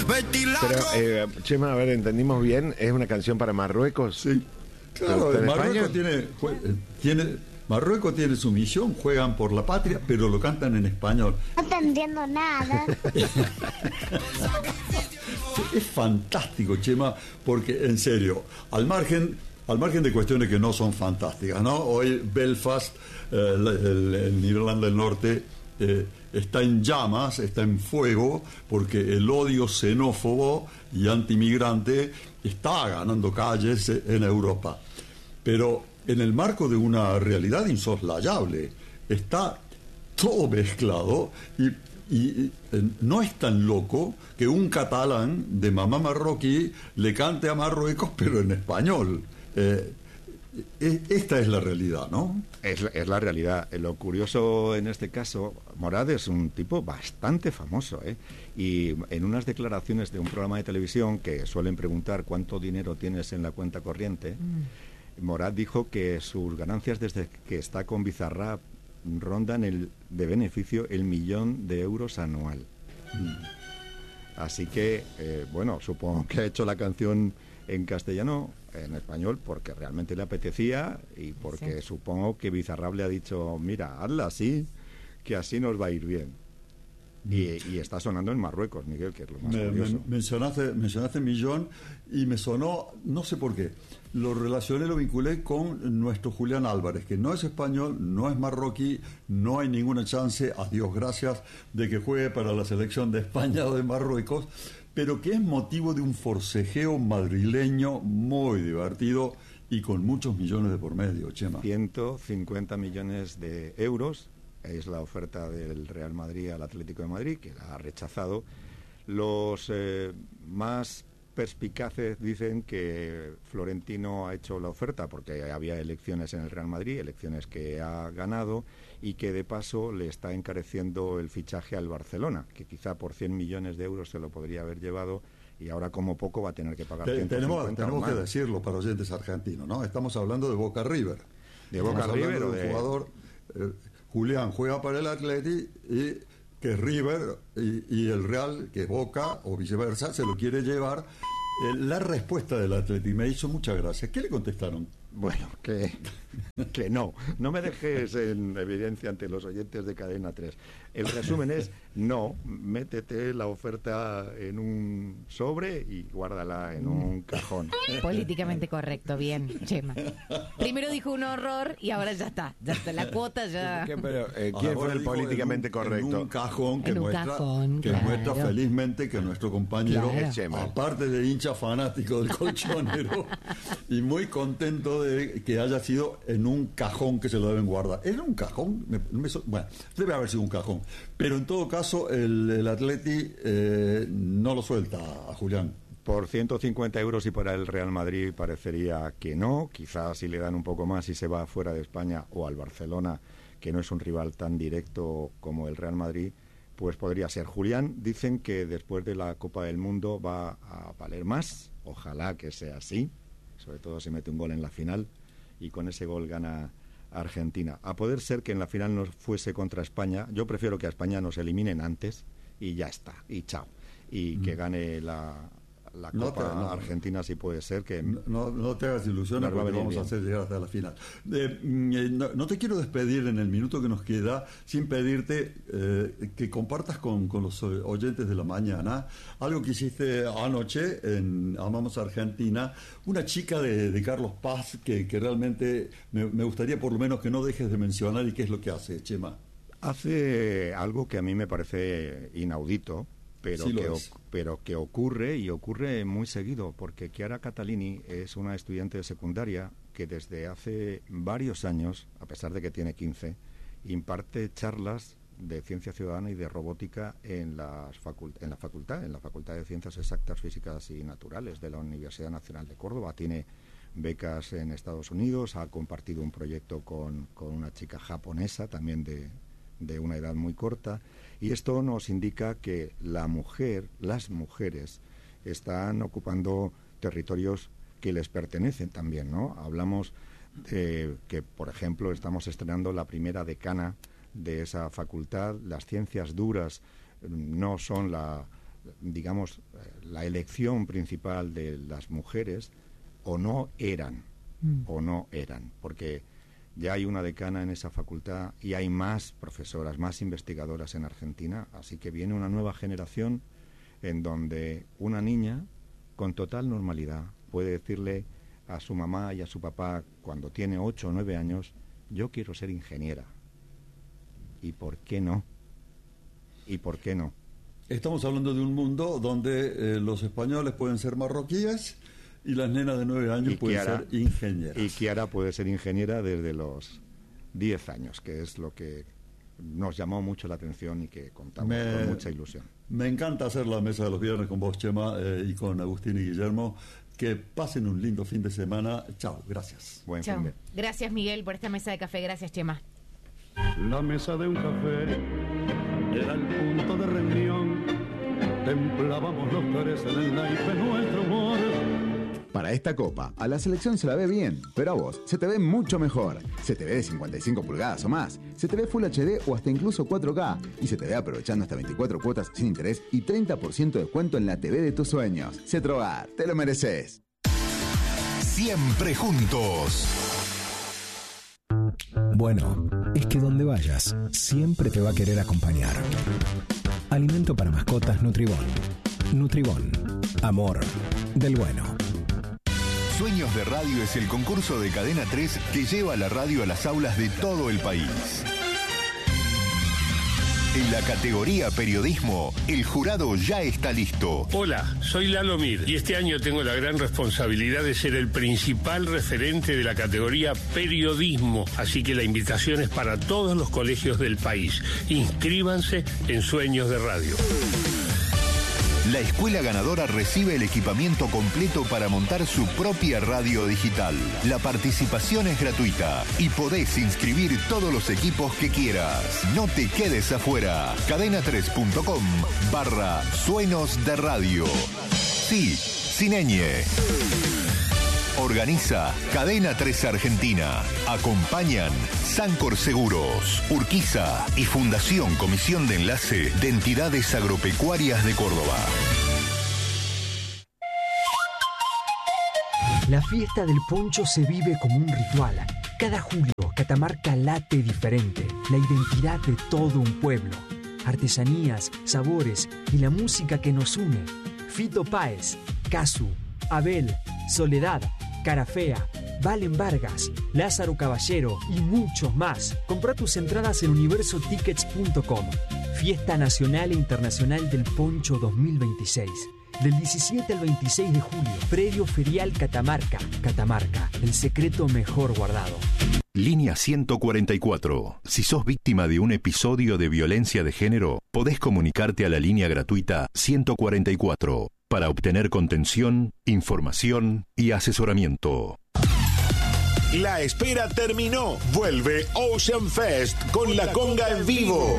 Pero, Chema, a ver, ¿entendimos bien? ¿Es una canción para Marruecos? Sí. Claro, Marruecos tiene su misión, juegan por la patria, pero lo cantan en español. No te entiendo nada. Es fantástico, Chema, porque en serio, al margen de cuestiones que no son fantásticas, ¿no? Hoy Belfast, en Irlanda del Norte, está en llamas, está en fuego, porque el odio xenófobo y antimigrante está ganando calles en Europa. Pero en el marco de una realidad insoslayable, está todo mezclado y no es tan loco que un catalán de mamá marroquí le cante a Marruecos, pero en español. Esta es la realidad, ¿no? Es la realidad. Lo curioso en este caso, Morad es un tipo bastante famoso, ¿eh? Y en unas declaraciones de un programa de televisión que suelen preguntar cuánto dinero tienes en la cuenta corriente, Morad dijo que sus ganancias desde que está con Bizarrap rondan de beneficio el 1.000.000 de euros anual. Así que, bueno, supongo que ha hecho la canción en castellano, en español, porque realmente le apetecía y porque supongo que Bizarrap le ha dicho, mira, hazla así, que así nos va a ir bien. Y está sonando en Marruecos, Miguel, que es lo más curioso. Mencionaste millón y me sonó, no sé por qué, lo relacioné, lo vinculé con nuestro Julián Álvarez, que no es español, no es marroquí, no hay ninguna chance, a Dios gracias, de que juegue para la selección de España o de Marruecos, pero que es motivo de un forcejeo madrileño muy divertido y con muchos millones de por medio, Chema. 150 millones de euros es la oferta del Real Madrid al Atlético de Madrid, que la ha rechazado. Los más perspicaces dicen que Florentino ha hecho la oferta porque había elecciones en el Real Madrid, elecciones que ha ganado, y que de paso le está encareciendo el fichaje al Barcelona, que quizá por 100 millones de euros se lo podría haber llevado y ahora como poco va a tener que pagar 150. Tenemos que decirlo para oyentes argentinos, ¿no? Estamos hablando de Boca River. De Boca River o de jugador. Julián juega para el Atleti y que River y el Real, que Boca o viceversa, se lo quiere llevar. La respuesta del Atleti me hizo muchas gracias. ¿Qué le contestaron? Bueno, que no me dejes en evidencia ante los oyentes de Cadena 3. El resumen es, no, métete la oferta en un sobre y guárdala en un cajón. Políticamente correcto, bien, Chema. Primero dijo un horror y ahora ya está, la cuota ya... ¿Quién fue el políticamente correcto? En un cajón que claro. muestra felizmente que nuestro compañero, Claro. aparte de hincha fanático del colchonero, y muy contento de que haya sido en un cajón que se lo deben guardar. ¿Era un cajón? Bueno, debe haber sido un cajón. Pero en todo caso, el Atleti no lo suelta a Julián. Por 150 euros y para el Real Madrid parecería que no. Quizás si le dan un poco más y se va fuera de España o al Barcelona, que no es un rival tan directo como el Real Madrid, pues podría ser. Julián, dicen que después de la Copa del Mundo va a valer más. Ojalá que sea así. Sobre todo si mete un gol en la final y con ese gol gana Argentina. A poder ser que en la final no fuese contra España. Yo prefiero que a España nos eliminen antes y ya está, y chao. Y que gane la Copa Argentina, si puede ser. Que no te hagas ilusiones porque vamos a hacer llegar hasta la final. No te quiero despedir en el minuto que nos queda sin pedirte que compartas con los oyentes de la mañana algo que hiciste anoche en Amamos Argentina, una chica de Carlos Paz que realmente me gustaría por lo menos que no dejes de mencionar. ¿Y qué es lo que hace, Chema? Hace algo que a mí me parece inaudito, pero que ocurre muy seguido, porque Chiara Catalini es una estudiante de secundaria que desde hace varios años, a pesar de que tiene 15, imparte charlas de ciencia ciudadana y de robótica en la Facultad de Ciencias Exactas, Físicas y Naturales de la Universidad Nacional de Córdoba. Tiene becas en Estados Unidos, ha compartido un proyecto con una chica japonesa también de una edad muy corta, y esto nos indica que las mujeres están ocupando territorios que les pertenecen también, ¿no? Hablamos de que, por ejemplo, estamos estrenando la primera decana de esa facultad. Las ciencias duras no son digamos, la elección principal de las mujeres o no eran, porque ya hay una decana en esa facultad y hay más profesoras, más investigadoras en Argentina, así que viene una nueva generación en donde una niña con total normalidad puede decirle a su mamá y a su papá cuando tiene 8 o 9 años, yo quiero ser ingeniera. ¿Y por qué no? ¿Y por qué no? Estamos hablando de un mundo donde los españoles pueden ser marroquíes y las nenas de 9 años pueden ser ingenieras. Y Kiara puede ser ingeniera desde los 10 años, que es lo que nos llamó mucho la atención y que contamos con mucha ilusión. Me encanta hacer la mesa de los viernes con vos, Chema, y con Agustín y Guillermo. Que pasen un lindo fin de semana. Chao, gracias. Buen Chao. fin de... Gracias, Miguel, por esta mesa de café. Gracias, Chema. La mesa de un café era el punto de reunión. Templábamos los tres en el naipe nuestro humor. Para esta copa, a la selección se la ve bien, pero a vos se te ve mucho mejor. Se te ve de 55 pulgadas o más, se te ve Full HD o hasta incluso 4K, y se te ve aprovechando hasta 24 cuotas sin interés y 30% de descuento en la TV de tus sueños. Cetrogar, te lo mereces. Siempre juntos. Bueno, es que donde vayas, siempre te va a querer acompañar. Alimento para mascotas Nutribón. Nutribón. Amor del bueno. Sueños de Radio es el concurso de Cadena 3 que lleva la radio a las aulas de todo el país. En la categoría periodismo, el jurado ya está listo. Hola, soy Lalo Mir y este año tengo la gran responsabilidad de ser el principal referente de la categoría periodismo. Así que la invitación es para todos los colegios del país. Inscríbanse en Sueños de Radio. La escuela ganadora recibe el equipamiento completo para montar su propia radio digital. La participación es gratuita y podés inscribir todos los equipos que quieras. No te quedes afuera. cadena3.com/Sueños de Radio. Sí, sin ñ. Organiza Cadena 3 Argentina. Acompañan Sancor Seguros, Urquiza y Fundación Comisión de Enlace de Entidades Agropecuarias de Córdoba. La fiesta del poncho se vive como un ritual. Cada julio, Catamarca late diferente, la identidad de todo un pueblo. Artesanías, sabores y la música que nos une. Fito Páez, Casu, Abel, Soledad, Carafea, Valen Vargas, Lázaro Caballero y muchos más. Compra tus entradas en universotickets.com. Fiesta Nacional e Internacional del Poncho 2026. Del 17 al 26 de julio. Predio Ferial Catamarca. Catamarca, el secreto mejor guardado. Línea 144. Si sos víctima de un episodio de violencia de género, podés comunicarte a la línea gratuita 144 para obtener contención, información y asesoramiento. La espera terminó. Vuelve Ocean Fest con la conga en vivo.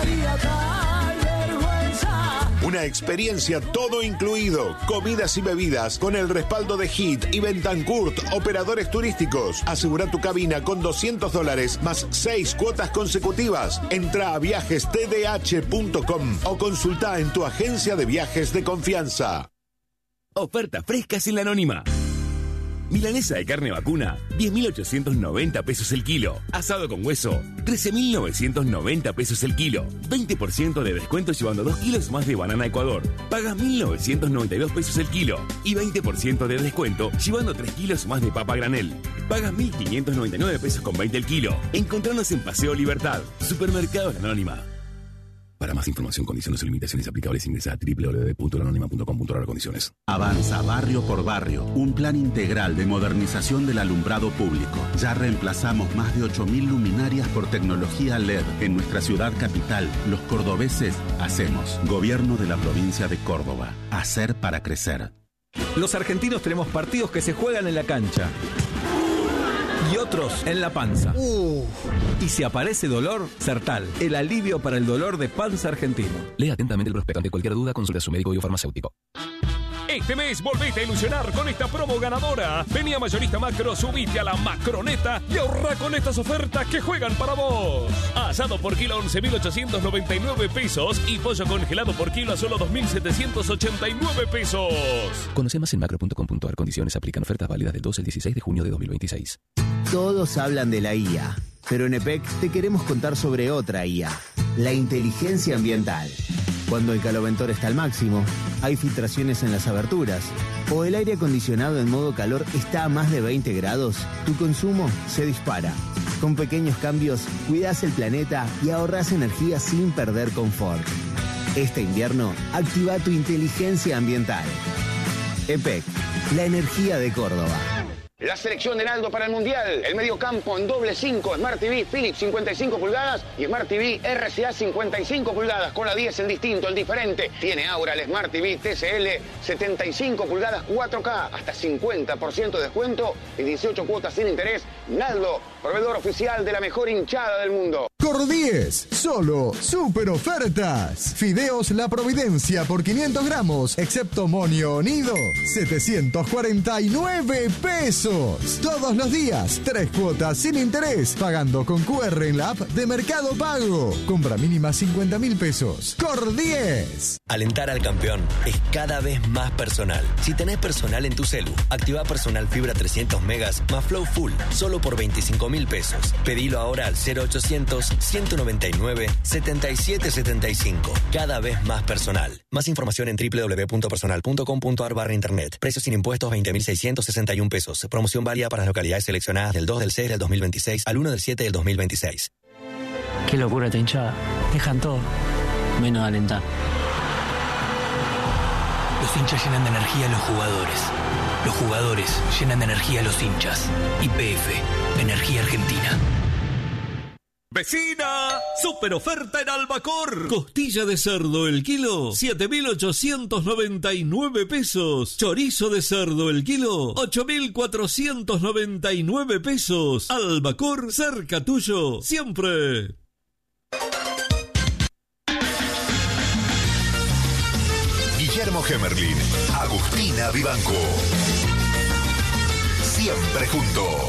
Una experiencia todo incluido, comidas y bebidas con el respaldo de HIT y Bentancourt, operadores turísticos. Asegura tu cabina con $200 más 6 cuotas consecutivas. Entra a viajestdh.com o consulta en tu agencia de viajes de confianza. Oferta fresca sin la anónima. Milanesa de carne vacuna, 10.890 pesos el kilo. Asado con hueso, 13.990 pesos el kilo. 20% de descuento llevando 2 kilos más de banana Ecuador. Pagas 1.992 pesos el kilo. Y 20% de descuento llevando 3 kilos más de papa granel. Pagas 1.599 pesos con 20 el kilo. Encontranos en Paseo Libertad, Supermercados La Anónima. Para más información, condiciones y limitaciones aplicables, ingresa a www.lanonima.com.ar. Condiciones. Avanza barrio por barrio. Un plan integral de modernización del alumbrado público. Ya reemplazamos más de 8.000 luminarias por tecnología LED. En nuestra ciudad capital, los cordobeses hacemos. Gobierno de la provincia de Córdoba. Hacer para crecer. Los argentinos tenemos partidos que se juegan en la cancha y otros en la panza. Y si aparece dolor, Sertal, el alivio para el dolor de panza argentino. Lea atentamente el prospecto. Ante cualquier duda, consulte a su médico biofarmacéutico. Este mes volvete a ilusionar con esta promo ganadora. Vení a Mayorista Macro, subite a la Macroneta y ahorra con estas ofertas que juegan para vos. Asado por kilo 11.899 pesos y pollo congelado por kilo a solo 2.789 pesos. Conoce más en macro.com.ar. Condiciones aplican. Ofertas válidas del 12 al 16 de junio de 2026. Todos hablan de la IA, pero en EPEC te queremos contar sobre otra IA, la inteligencia ambiental. Cuando el caloventor está al máximo, hay filtraciones en las aberturas, o el aire acondicionado en modo calor está a más de 20 grados, tu consumo se dispara. Con pequeños cambios, cuidás el planeta y ahorrás energía sin perder confort. Este invierno, activa tu inteligencia ambiental. EPEC, la energía de Córdoba. La selección de Naldo para el Mundial. El mediocampo en doble 5, Smart TV Philips 55 pulgadas y Smart TV RCA 55 pulgadas. Con la 10 el distinto, el diferente. Tiene ahora el Smart TV TCL 75 pulgadas 4K. Hasta 50% de descuento y 18 cuotas sin interés. Naldo, proveedor oficial de la mejor hinchada del mundo. Cor10, solo super ofertas. Fideos La Providencia por 500 gramos, excepto monio nido, 749 pesos. Todos los días, 3 cuotas sin interés, pagando con QR en la app de Mercado Pago. Compra mínima 50.000 pesos. Cor10. Alentar al campeón es cada vez más personal. Si tenés personal en tu celu, activa Personal Fibra 300 megas más Flow Full, solo por 25.000 pesos. Pedilo ahora al 0800-199-7775. Cada vez más personal. Más información en www.personal.com.ar/internet. Precios sin impuestos 20.661 pesos. Promoción válida para las localidades seleccionadas del 2 del 6 del 2026 al 1 del 7 del 2026. Qué locura esta hinchada. Dejan todo, menos alentar. Los hinchas llenan de energía a los jugadores. Los jugadores llenan de energía a los hinchas. YPF, Energía Argentina. ¡Vecina! ¡Super oferta en Albacor! Costilla de cerdo el kilo, 7.899 pesos. Chorizo de cerdo el kilo, 8.499 pesos. Albacor, cerca tuyo, siempre. Guillermo Gemerlin, Agustina Vivanco. Siempre juntos.